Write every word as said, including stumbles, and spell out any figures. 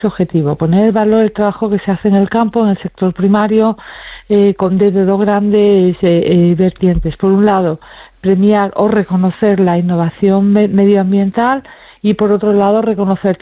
objetivo, poner en valor el trabajo que se hace en el campo, en el sector primario, eh, con desde dos grandes eh, eh, vertientes. Por un lado, premiar o reconocer la innovación me- medioambiental y por otro lado, reconocer